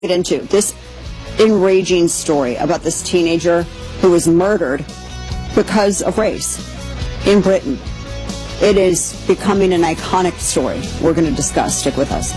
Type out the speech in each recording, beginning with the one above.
get into this enraging story about this teenager who was murdered because of race in Britain. It is becoming an iconic story we're going to discuss. Stick with us.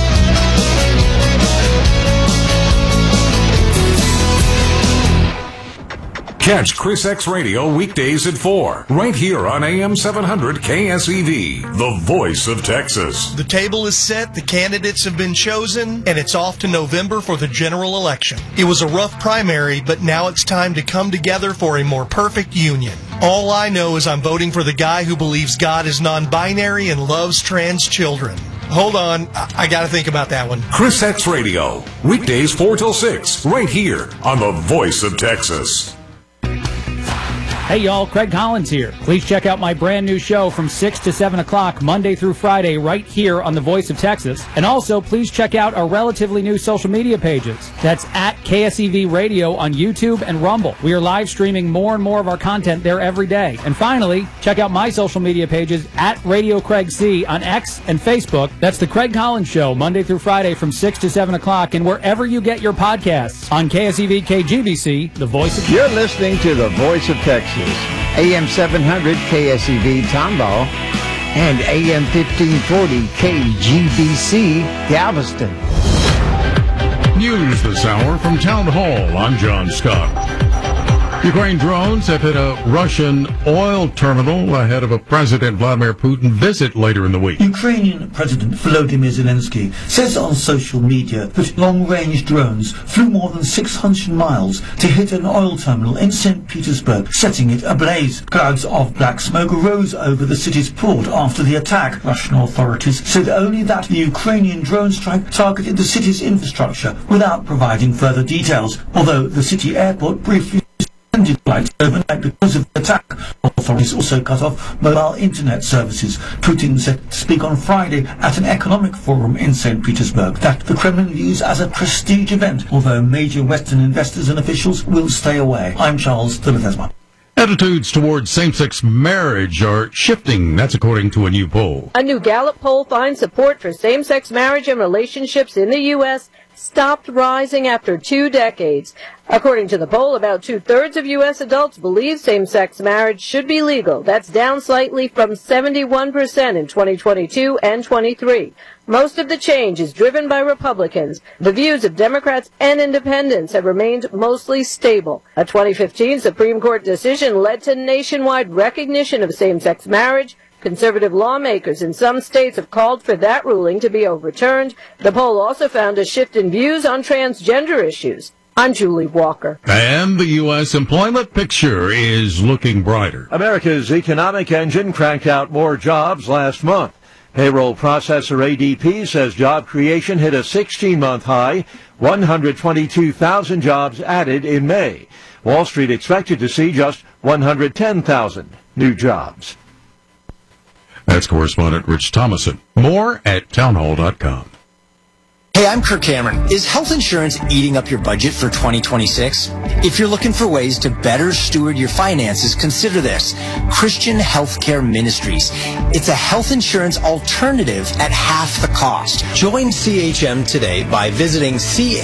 Catch Chris X Radio weekdays at 4, right here on AM 700 KSEV, the voice of Texas. The table is set, the candidates have been chosen, and it's off to November for the general election. It was a rough primary, but now it's time to come together for a more perfect union. All I know is I'm voting for the guy who believes God is non-binary and loves trans children. Hold on, I gotta think about that one. Chris X Radio, weekdays 4 till 6, right here on the voice of Texas. Hey y'all, Craig Collins here. Please check out my brand new show from 6 to 7 o'clock Monday through Friday right here on the Voice of Texas. And also, please check out our relatively new social media pages. That's at KSEV Radio on YouTube and Rumble. We are live streaming more and more of our content there every day. And finally, check out my social media pages at Radio Craig C on X and Facebook. That's the Craig Collins Show Monday through Friday from 6 to 7 o'clock and wherever you get your podcasts on KSEV KGBC, the Voice of Texas. You're listening to the Voice of Texas. AM 700 KSEV Tomball and AM 1540 KGBC Galveston. News this hour from Town Hall. I'm John Scott. Ukraine drones have hit a Russian oil terminal ahead of a President Vladimir Putin visit later in the week. Ukrainian President Volodymyr Zelensky says on social media that long-range drones flew more than 600 miles to hit an oil terminal in St. Petersburg, setting it ablaze. Clouds of black smoke rose over the city's port after the attack. Russian authorities said only that the Ukrainian drone strike targeted the city's infrastructure without providing further details, although the city airport briefly suspended flights overnight because of the attack. Authorities also cut off mobile internet services. Putin said to speak on Friday at an economic forum in St. Petersburg that the Kremlin views as a prestige event, although major Western investors and officials will stay away. I'm Charles de Ledesma. Attitudes towards same-sex marriage are shifting. That's according to a new poll. A new Gallup poll finds support for same-sex marriage and relationships in the U.S. stopped rising after 2 decades. According to the poll, about 2/3 of U.S. adults believe same-sex marriage should be legal. That's down slightly from 71% in 2022 and 23. Most of the change is driven by Republicans. The views of Democrats and independents have remained mostly stable. A 2015 Supreme Court decision led to nationwide recognition of same-sex marriage. Conservative lawmakers in some states have called for that ruling to be overturned. The poll also found a shift in views on transgender issues. I'm Julie Walker. And the U.S. employment picture is looking brighter. America's economic engine cranked out more jobs last month. Payroll processor ADP says job creation hit a 16-month high, 122,000 jobs added in May. Wall Street expected to see just 110,000 new jobs. That's correspondent Rich Thomason. More at townhall.com. Hey, I'm Kirk Cameron. Is health insurance eating up your budget for 2026? If you're looking for ways to better steward your finances, consider this. Christian Healthcare Ministries. It's a health insurance alternative at half the cost. Join CHM today by visiting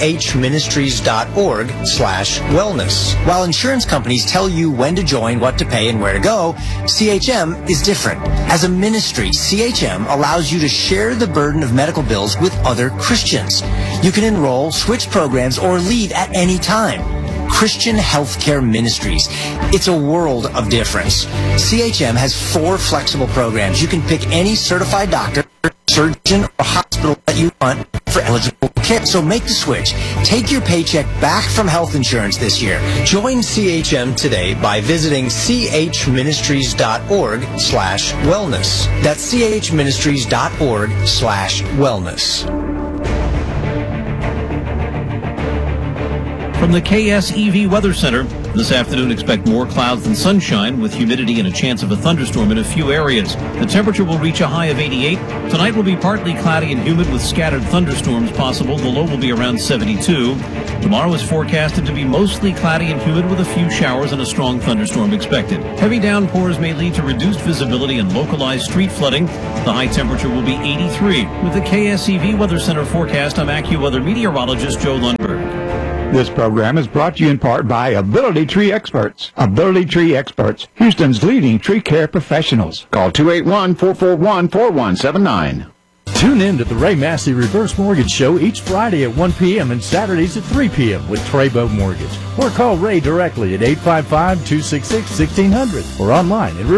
chministries.org/wellness. While insurance companies tell you when to join, what to pay, and where to go, CHM is different. As a ministry, CHM allows you to share the burden of medical bills with other Christians. You can enroll, switch programs, or leave at any time. Christian Healthcare Ministries. It's a world of difference. CHM has 4 flexible programs. You can pick any certified doctor, surgeon, or hospital that you want for eligible care. So make the switch. Take your paycheck back from health insurance this year. Join CHM today by visiting chministries.org/wellness. That's chministries.org/wellness. From the KSEV Weather Center, This afternoon, expect more clouds than sunshine with humidity and a chance of a thunderstorm in a few areas. The temperature will reach a high of 88. Tonight will be partly cloudy and humid with scattered thunderstorms possible. The low will be around 72. Tomorrow is forecasted to be mostly cloudy and humid with a few showers and a strong thunderstorm expected. Heavy downpours may lead to reduced visibility and localized street flooding. The high temperature will be 83. With the KSEV Weather Center forecast, I'm AccuWeather meteorologist Joe Lundberg. This program is brought to you in part by Ability Tree Experts. Ability Tree Experts, Houston's leading tree care professionals. Call 281-441-4179. Tune in to the Ray Massey Reverse Mortgage Show each Friday at 1 p.m. and Saturdays at 3 p.m. with Treybo Mortgage. Or call Ray directly at 855-266-1600 or online at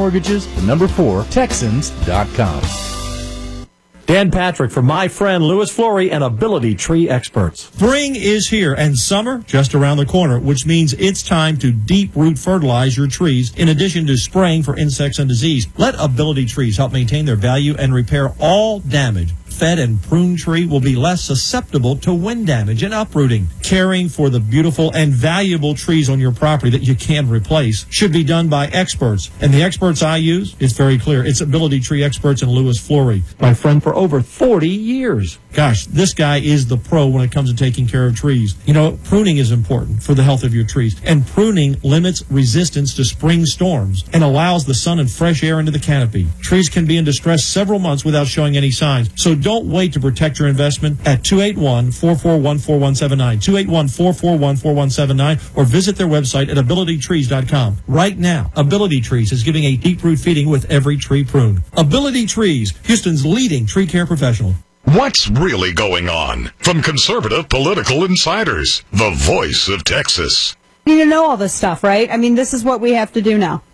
reversemortgages4Texans.com. Dan Patrick for my friend Louis Flory and Ability Tree Experts. Spring is here and summer just around the corner, which means it's time to deep root fertilize your trees in addition to spraying for insects and disease. Let Ability Trees help maintain their value and repair all damage. Fed and prune tree will be less susceptible to wind damage and uprooting. Caring for the beautiful and valuable trees on your property that you can replace should be done by experts. And the experts I use, it's very clear. It's Ability Tree Experts and Louis Flory, my friend for over 40 years. Gosh, this guy is the pro when it comes to taking care of trees. You know, pruning is important for the health of your trees. And pruning limits resistance to spring storms and allows the sun and fresh air into the canopy. Trees can be in distress several months without showing any signs. So don't wait to protect your investment at 281-441-4179, 281-441-4179, or visit their website at abilitytrees.com. Right now, Ability Trees is giving a deep root feeding with every tree prune. Ability Trees, Houston's leading tree care professional. What's really going on? From conservative political insiders, the voice of Texas. You need to know all this stuff, right? I mean, this is what we have to do now.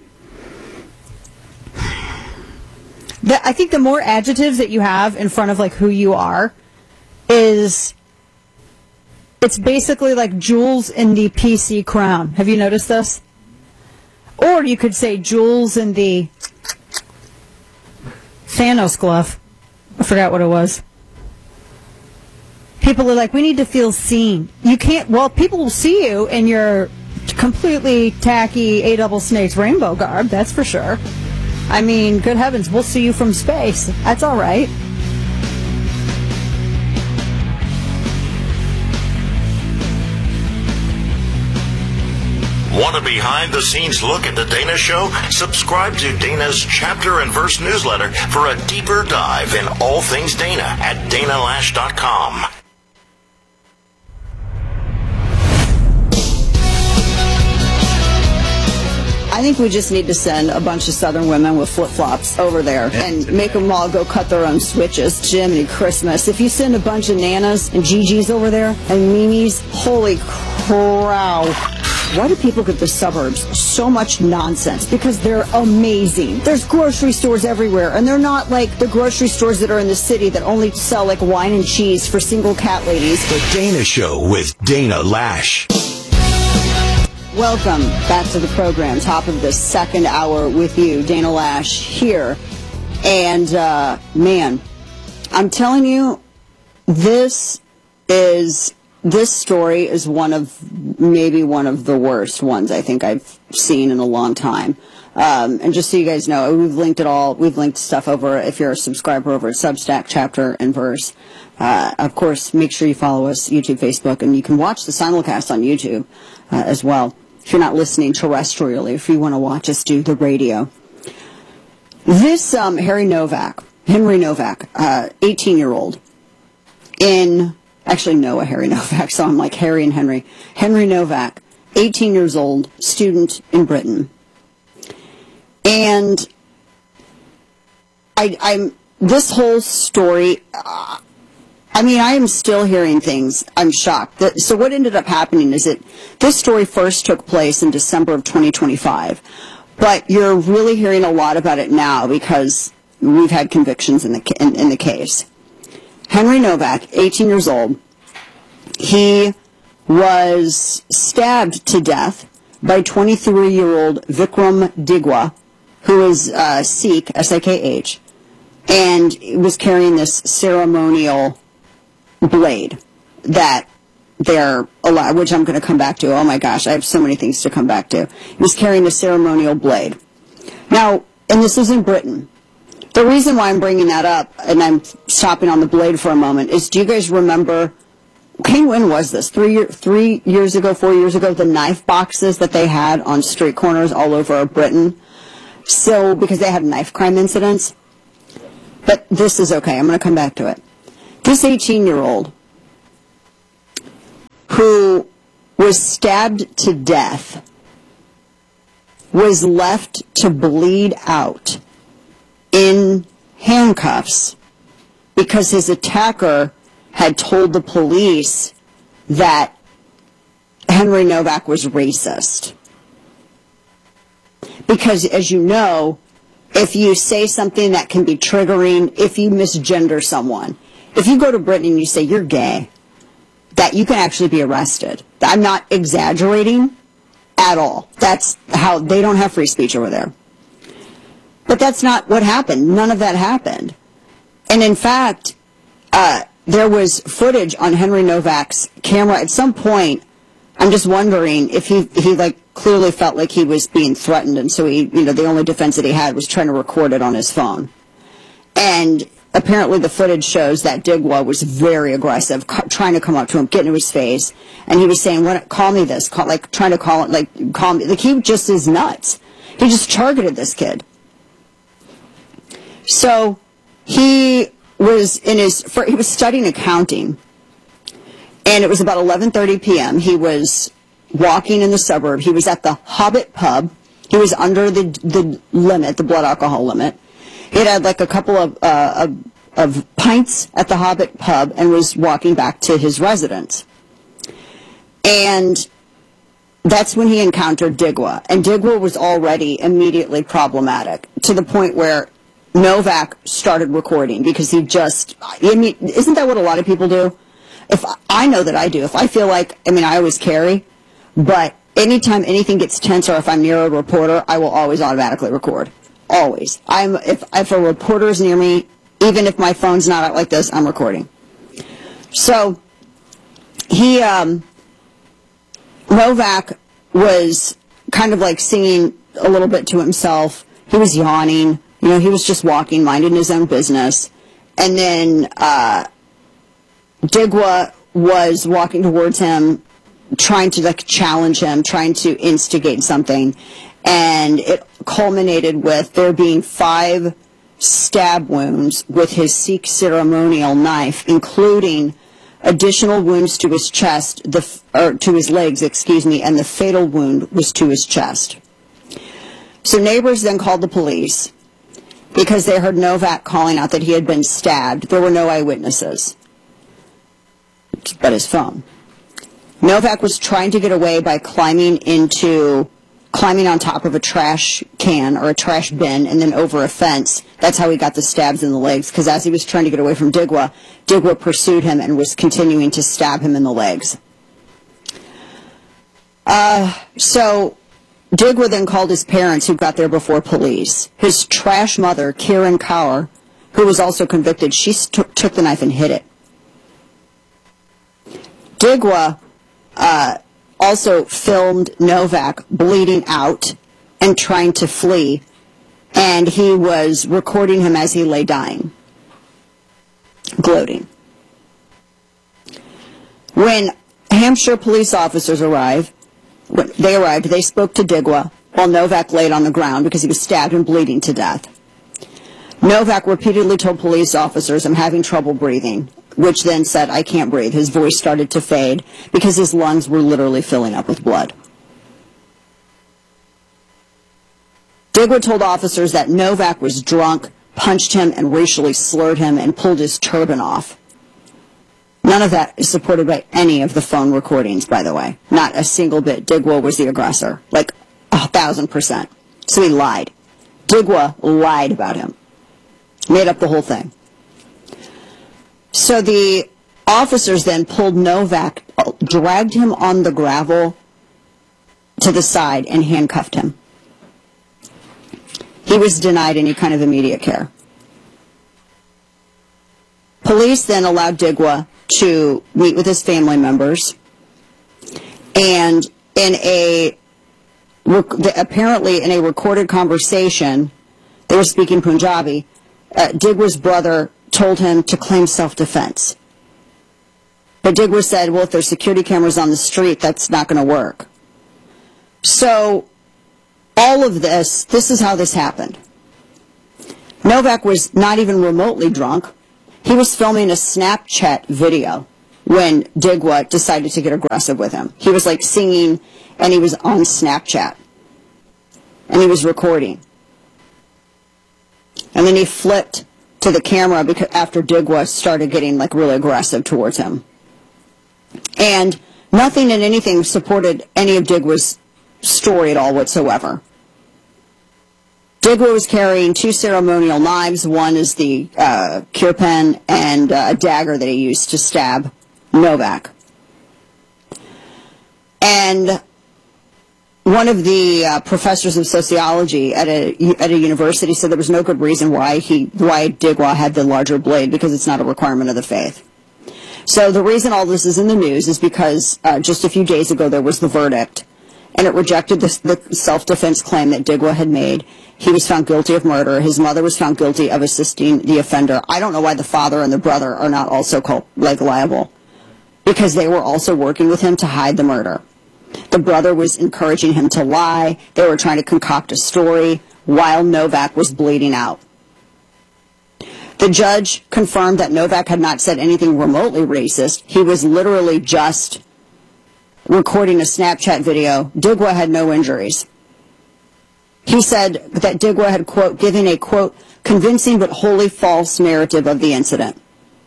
I think the more adjectives that you have in front of like who you are it's basically like jewels in the PC crown. Have you noticed this? Or you could say jewels in the Thanos glove. I forgot what it was. People are like, we need to feel seen. You can't, well, people will see you in your completely tacky A-double snakes rainbow garb, that's for sure. I mean, good heavens, we'll see you from space. That's all right. Want a behind-the-scenes look at the Dana Show? Subscribe to Dana's Chapter and Verse newsletter for a deeper dive in all things Dana at danalash.com. I think we just need to send a bunch of Southern women with flip-flops over there and make them all go cut their own switches. Jiminy Christmas. If you send a bunch of Nanas and Gigi's over there and Mimi's, holy crow. Why do people get the suburbs so much nonsense? Because they're amazing. There's grocery stores everywhere, and they're not like the grocery stores that are in the city that only sell like wine and cheese for single cat ladies. The Dana Show with Dana Lash. Welcome back to the program, top of the second hour with you, Dana Lash here. And, man, I'm telling you, this story is maybe one of the worst ones I think I've seen in a long time. And just so you guys know, we've linked it all. We've linked stuff over if you're a subscriber over at Substack, Chapter and Verse. Of course, make sure you follow us, YouTube, Facebook, and you can watch the simulcast on YouTube as well. If you're not listening terrestrially, if you want to watch us do the radio. This Henry Novak, 18-year-old, actually Noah Harry Novak, so I'm like Harry and Henry. Henry Novak, 18 years old, student in Britain. And I'm this whole story, I mean, I am still hearing things. I'm shocked. So what ended up happening is that this story first took place in December of 2025, but you're really hearing a lot about it now because we've had convictions in the case. Henry Novak, 18 years old, he was stabbed to death by 23-year-old Vikram Digwa, who is Sikh, S-I-K-H, and was carrying this ceremonial blade that they're allowed, which I'm going to come back to. Oh my gosh, I have so many things to come back to. He was carrying a ceremonial blade. Now, and this is in Britain. The reason why I'm bringing that up, and I'm stopping on the blade for a moment, is do you guys remember, when was this? 3 years ago, 4 years ago, the knife boxes that they had on street corners all over Britain? So, because they had knife crime incidents. But this is okay. I'm going to come back to it. This 18-year-old who was stabbed to death was left to bleed out in handcuffs because his attacker had told the police that Henry Novak was racist. Because, as you know, if you say something that can be triggering, if you misgender someone, if you go to Britain and you say you're gay, that you can actually be arrested. I'm not exaggerating at all. That's how they don't have free speech over there. But that's not what happened. None of that happened. And in fact, there was footage on Henry Novak's camera at some point. I'm just wondering if he clearly felt like he was being threatened, and so the only defense that he had was trying to record it on his phone. And apparently the footage shows that Digwa was very aggressive, trying to come up to him, get into his face, and he was saying, call me this, trying to call me. Like, he just is nuts. He just targeted this kid. So he was he was studying accounting, and it was about 11:30 p.m. He was walking in the suburb. He was at the Hobbit pub. He was under the limit, the blood alcohol limit. He had like a couple of pints at the Hobbit pub and was walking back to his residence. And that's when he encountered Digwa. And Digwa was already immediately problematic to the point where Novak started recording because isn't that what a lot of people do? I know that I do. If I feel like, I always carry, but anytime anything gets tense or if I'm near a reporter, I will always automatically record. Always. If a reporter is near me, even if my phone's not out like this, I'm recording. So he, Novak was kind of like singing a little bit to himself. He was yawning. He was just walking, minding his own business. And then Digwa was walking towards him, trying to challenge him, trying to instigate something. And it culminated with there being 5 stab wounds with his Sikh ceremonial knife, including additional wounds to his chest, to his legs, and the fatal wound was to his chest. So neighbors then called the police because they heard Novak calling out that he had been stabbed. There were no eyewitnesses, but his phone. Novak was trying to get away by climbing on top of a trash can or a trash bin and then over a fence. That's how he got the stabs in the legs, because as he was trying to get away from Digwa, Digwa pursued him and was continuing to stab him in the legs. So Digwa then called his parents, who got there before police. His trash mother, Kiran Kaur, who was also convicted, she took the knife and hid it. Digwa also filmed Novak bleeding out and trying to flee, and he was recording him as he lay dying, gloating. When Hampshire police officers arrived, they spoke to Digwa while Novak laid on the ground because he was stabbed and bleeding to death. Novak repeatedly told police officers, "I'm having trouble breathing," which then said, "I can't breathe." His voice started to fade because his lungs were literally filling up with blood. Digwa told officers that Novak was drunk, punched him, and racially slurred him and pulled his turban off. None of that is supported by any of the phone recordings, by the way. Not a single bit. Digwa was the aggressor, like 1,000%. So he lied. Digwa lied about him. Made up the whole thing. So the officers then pulled Novak, dragged him on the gravel to the side, and handcuffed him. He was denied any kind of immediate care. Police then allowed Digwa to meet with his family members And apparently in a recorded conversation, they were speaking Punjabi, Digwa's brother told him to claim self-defense. But Digwa said, well, if there's security cameras on the street, that's not going to work. So all of this is how this happened. Novak was not even remotely drunk. He was filming a Snapchat video when Digwa decided to get aggressive with him. He was like singing, and he was on Snapchat. And he was recording. And then he flipped to the camera after Digwa started getting like really aggressive towards him. And nothing and anything supported any of Digwa's story at all whatsoever. Digwa was carrying 2 ceremonial knives. One is the kirpan and a dagger that he used to stab Novak. And one of the professors of sociology at a university said there was no good reason why Digwa had the larger blade, because it's not a requirement of the faith. So the reason all this is in the news is because just a few days ago there was the verdict, and it rejected the self-defense claim that Digwa had made. He was found guilty of murder. His mother was found guilty of assisting the offender. I don't know why the father and the brother are not also liable, because they were also working with him to hide the murder. The brother was encouraging him to lie. They were trying to concoct a story while Novak was bleeding out. The judge confirmed that Novak had not said anything remotely racist. He was literally just recording a Snapchat video. Digwa had no injuries. He said that Digwa had, quote, given a, quote, convincing but wholly false narrative of the incident.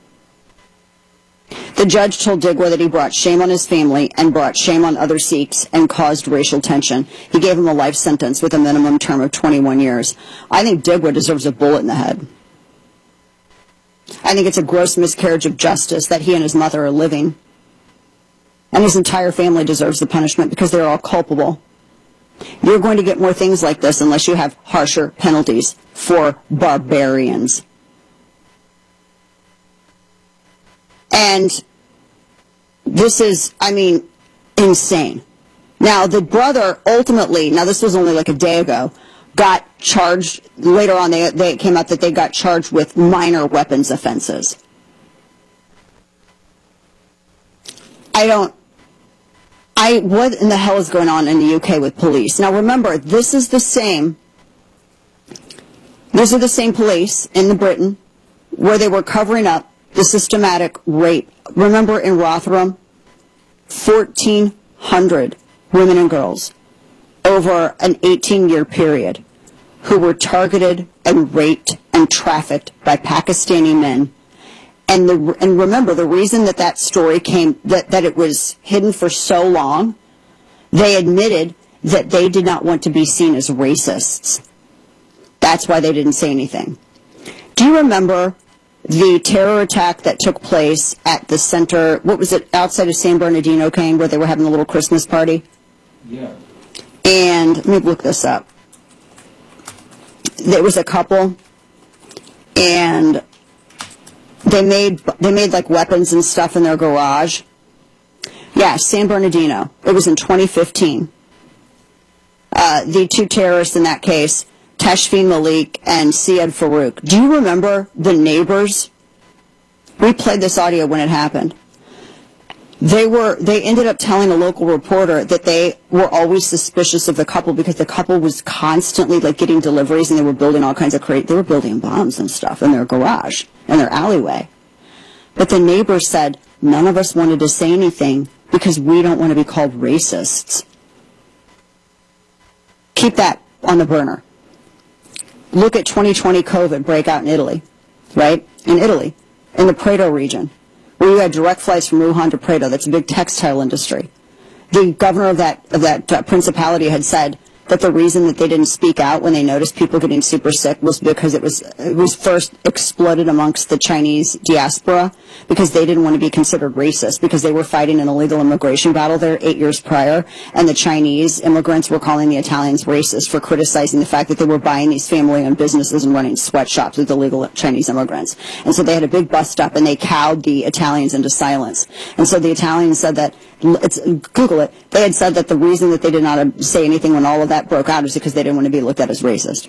The judge told Digwa that he brought shame on his family and brought shame on other Sikhs and caused racial tension. He gave him a life sentence with a minimum term of 21 years. I think Digwa deserves a bullet in the head. I think it's a gross miscarriage of justice that he and his mother are living. And his entire family deserves the punishment because they're all culpable. You're going to get more things like this unless you have harsher penalties for barbarians. And this is, insane. Now, the brother ultimately, now this was only like a day ago, got charged. Later on, they came out that they got charged with minor weapons offenses. What in the hell is going on in the UK with police? Now remember, these are the same police in Britain where they were covering up the systematic rape. Remember in Rotherham, 1,400 women and girls over an 18-year period who were targeted and raped and trafficked by Pakistani men. And remember, the reason that story came, that it was hidden for so long, they admitted that they did not want to be seen as racists. That's why they didn't say anything. Do you remember the terror attack that took place at the center, what was it, outside of San Bernardino, Kane, where they were having a little Christmas party? Yeah. And let me look this up. There was a couple, and they made like weapons and stuff in their garage. Yeah, San Bernardino. It was in 2015. The 2 terrorists in that case, Tashfeen Malik and Syed Farouk. Do you remember the neighbors? We played this audio when it happened. They ended up telling a local reporter that they were always suspicious of the couple because the couple was constantly like getting deliveries, and they were building all kinds of they were building bombs and stuff in their garage, in their alleyway. But the neighbors said, none of us wanted to say anything because we don't want to be called racists. Keep that on the burner. Look at 2020 COVID breakout in Italy, right? In Italy, in the Prato region, where you had direct flights from Wuhan to Prato. That's a big textile industry. The governor of that principality had said that the reason that they didn't speak out when they noticed people getting super sick was because it was first exploded amongst the Chinese diaspora because they didn't want to be considered racist because they were fighting an illegal immigration battle there 8 years prior, and the Chinese immigrants were calling the Italians racist for criticizing the fact that they were buying these family-owned businesses and running sweatshops with illegal Chinese immigrants. And so they had a big bust up and they cowed the Italians into silence. And so the Italians said that, Google it, they had said that the reason that they did not say anything when all of that broke out is because they didn't want to be looked at as racist.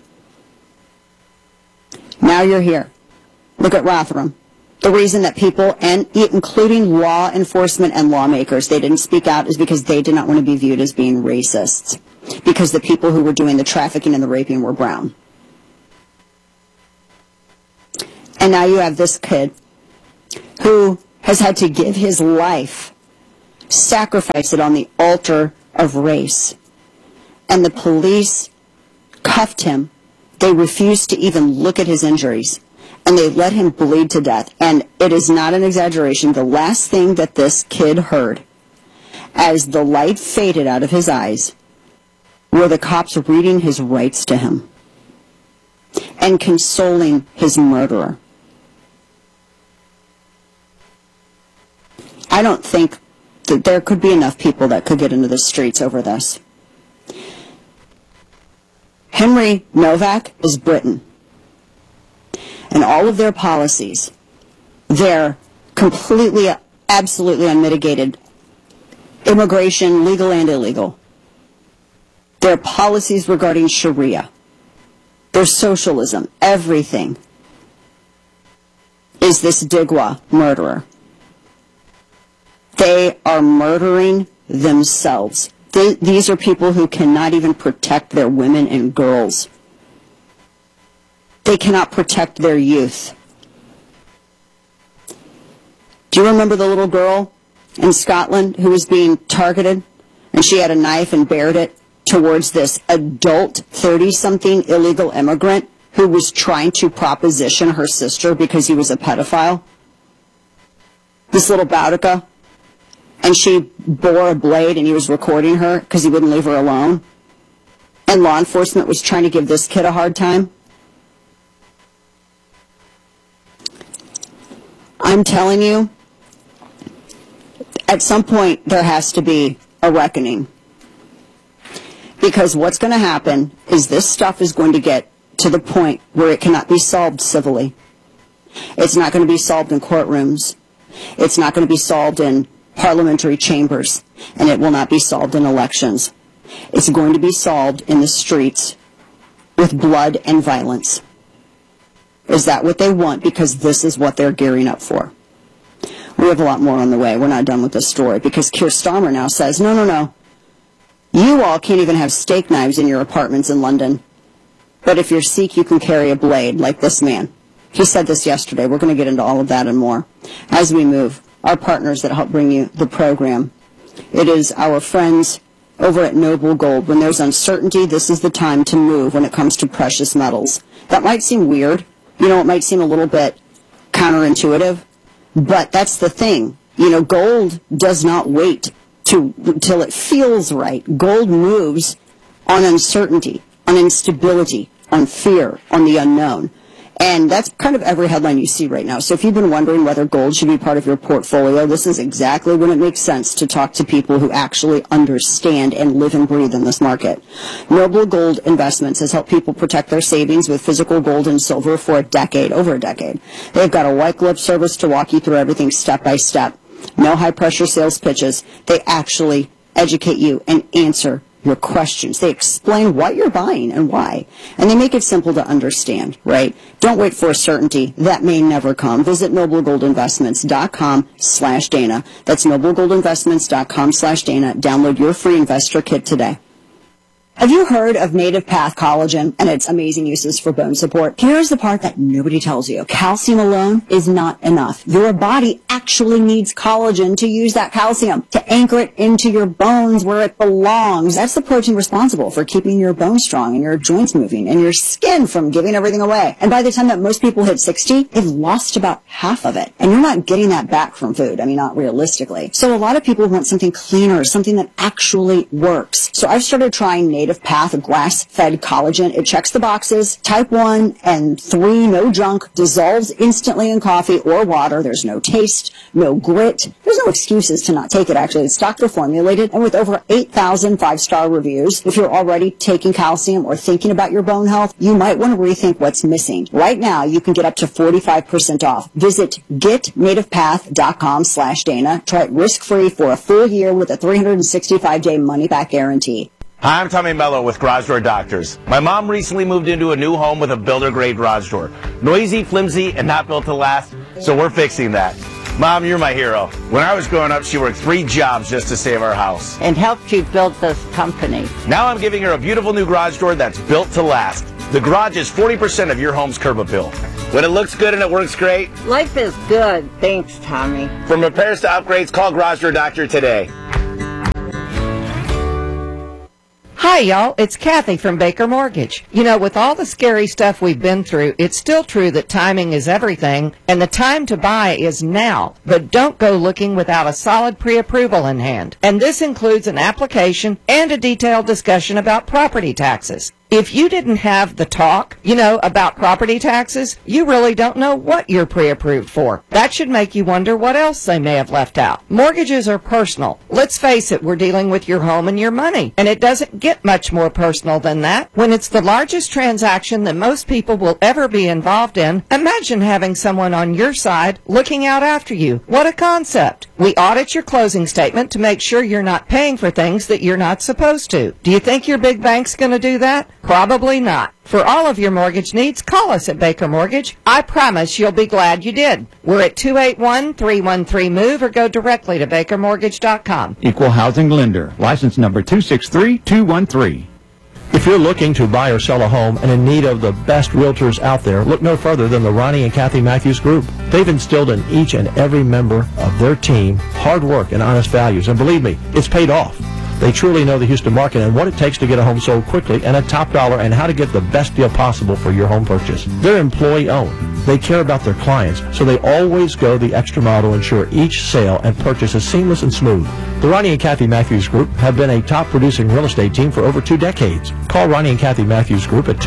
Now you're here. Look at Rotherham. The reason that people, and including law enforcement and lawmakers, they didn't speak out is because they did not want to be viewed as being racists. Because the people who were doing the trafficking and the raping were brown. And now you have this kid who has had to give his life, sacrifice it on the altar of race. And the police cuffed him. They refused to even look at his injuries. And they let him bleed to death. And it is not an exaggeration. The last thing that this kid heard, as the light faded out of his eyes, were the cops reading his rights to him and consoling his murderer. I don't think that there could be enough people that could get into the streets over this. Henry Novak is Britain. And all of their policies, their completely, absolutely unmitigated immigration, legal and illegal, their policies regarding Sharia, their socialism, everything, is this Digwa murderer. They are murdering themselves. These are people who cannot even protect their women and girls. They cannot protect their youth. Do you remember the little girl in Scotland who was being targeted? And she had a knife and bared it towards this adult 30-something illegal immigrant who was trying to proposition her sister because he was a pedophile? This little Boudica. And she bore a blade and he was recording her because he wouldn't leave her alone. And law enforcement was trying to give this kid a hard time. I'm telling you, at some point there has to be a reckoning. Because what's going to happen is this stuff is going to get to the point where it cannot be solved civilly. It's not going to be solved in courtrooms. It's not going to be solved in parliamentary chambers. And it will not be solved in elections. It's going to be solved in the streets with blood and violence. Is that what they want? Because this is what they're gearing up for. We have a lot more on the way. We're not done with this story. Because Keir Starmer now says, no. You all can't even have steak knives in your apartments in London. But if you're Sikh, you can carry a blade like this man. He said this yesterday. We're going to get into all of that and more as we move. Our partners that help bring you the program. It is our friends over at Noble Gold. When there's uncertainty, this is the time to move when it comes to precious metals. That might seem weird. You know, it might seem a little bit counterintuitive. But that's the thing. You know, gold does not wait till it feels right. Gold moves on uncertainty, on instability, on fear, on the unknown. And that's kind of every headline you see right now. So if you've been wondering whether gold should be part of your portfolio, this is exactly when it makes sense to talk to people who actually understand and live and breathe in this market. Noble Gold Investments has helped people protect their savings with physical gold and silver for over a decade. They've got a white glove service to walk you through everything step by step. No high pressure sales pitches. They actually educate you and answer your questions. They explain what you're buying and why. And they make it simple to understand, right? Don't wait for a certainty. That may never come. Visit noblegoldinvestments.com/Dana. That's noblegoldinvestments.com/Dana. Download your free investor kit today. Have you heard of Native Path Collagen and its amazing uses for bone support? Here's the part that nobody tells you. Calcium alone is not enough. Your body actually needs collagen to use that calcium, to anchor it into your bones where it belongs. That's the protein responsible for keeping your bones strong and your joints moving and your skin from giving everything away. And by the time that most people hit 60, they've lost about half of it. And you're not getting that back from food. I mean, not realistically. So a lot of people want something cleaner, something that actually works. So I've started trying Native Native Path grass-fed collagen. It checks the boxes. Type 1 and 3, no junk, dissolves instantly in coffee or water. There's no taste, no grit. There's no excuses to not take it, actually. It's doctor formulated, and with over 8,000 five-star reviews, if you're already taking calcium or thinking about your bone health, you might want to rethink what's missing. Right now, you can get up to 45% off. Visit getnativepath.com/Dana. Try it risk-free for a full year with a 365-day money-back guarantee. Hi, I'm Tommy Mello with Garage Door Doctors. My mom recently moved into a new home with a builder-grade garage door. Noisy, flimsy, and not built to last, so we're fixing that. Mom, you're my hero. When I was growing up, she worked 3 jobs just to save our house. And helped you build this company. Now I'm giving her a beautiful new garage door that's built to last. The garage is 40% of your home's curb appeal. When it looks good and it works great. Life is good. Thanks, Tommy. From repairs to upgrades, call Garage Door Doctor today. Hi, y'all. It's Kathy from Baker Mortgage. You know, with all the scary stuff we've been through, it's still true that timing is everything, and the time to buy is now. But don't go looking without a solid pre-approval in hand. And this includes an application and a detailed discussion about property taxes. If you didn't have the talk, about property taxes, you really don't know what you're pre-approved for. That should make you wonder what else they may have left out. Mortgages are personal. Let's face it, we're dealing with your home and your money. And it doesn't get much more personal than that. When it's the largest transaction that most people will ever be involved in, imagine having someone on your side looking out after you. What a concept. We audit your closing statement to make sure you're not paying for things that you're not supposed to. Do you think your big bank's going to do that? Probably not. For all of your mortgage needs, call us at Baker Mortgage. I promise you'll be glad you did. We're at 281-313-MOVE or go directly to bakermortgage.com. Equal housing lender. License number 263213. If you're looking to buy or sell a home and in need of the best realtors out there, look no further than the Ronnie and Kathy Matthews Group. They've instilled in each and every member of their team hard work and honest values, and believe me, it's paid off. They truly know the Houston market and what it takes to get a home sold quickly and at top dollar, and how to get the best deal possible for your home purchase. They're employee-owned. They care about their clients, so they always go the extra mile to ensure each sale and purchase is seamless and smooth. The Ronnie and Kathy Matthews Group have been a top-producing real estate team for over 2 decades. Call Ronnie and Kathy Matthews Group at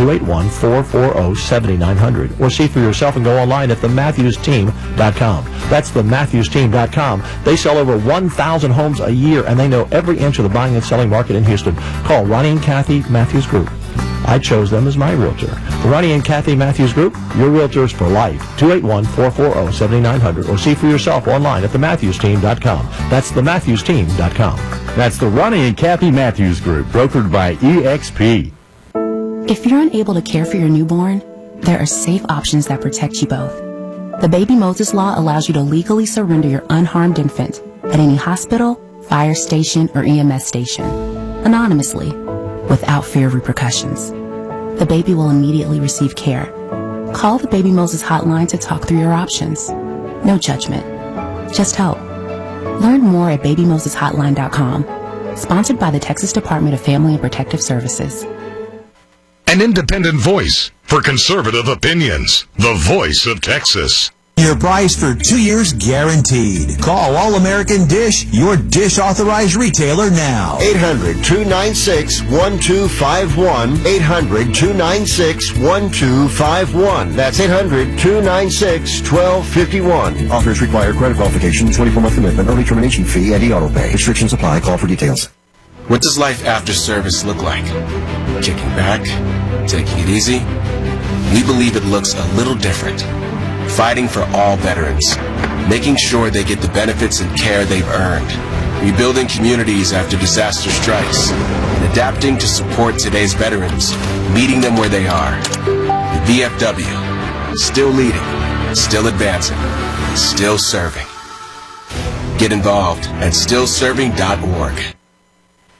281-440-7900 or see for yourself and go online at thematthewsteam.com. That's thematthewsteam.com. They sell over 1,000 homes a year, and they know every inch of the buying and selling market in Houston. Call Ronnie and Kathy Matthews Group. I chose them as my realtor. The Ronnie and Kathy Matthews Group, your realtors for life. 281-440-7900 or see for yourself online at thematthewsteam.com. That's thematthewsteam.com. That's the Ronnie and Kathy Matthews Group, brokered by EXP. If you're unable to care for your newborn, there are safe options that protect you both. The Baby Moses Law allows you to legally surrender your unharmed infant at any hospital, fire station, or EMS station, anonymously, without fear of repercussions. The baby will immediately receive care. Call the Baby Moses hotline to talk through your options. No judgment, just help. Learn more at babymoseshotline.com. Sponsored by the Texas Department of Family and Protective Services. An independent voice for conservative opinions. The Voice of Texas. Your price for 2 years guaranteed. Call All American Dish, your dish authorized retailer now. 800-296-1251. 800-296-1251. That's 800-296-1251. Offers require credit qualification, 24-month commitment, early termination fee, and e-auto pay. Restrictions apply. Call for details. What does life after service look like? Kicking back? Taking it easy? We believe it looks a little different. Fighting for all veterans, making sure they get the benefits and care they've earned, rebuilding communities after disaster strikes, and adapting to support today's veterans, meeting them where they are. The VFW, still leading, still advancing, still serving. Get involved at stillserving.org.